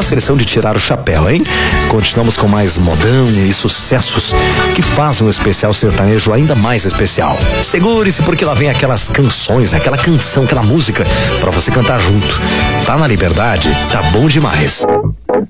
seleção de tirar o chapéu, hein? Continuamos com mais modão e sucessos que fazem o especial sertanejo ainda mais especial. Segure-se porque lá vem aquelas canções, aquela canção, aquela música pra você cantar junto. Tá na Liberdade, tá bom demais.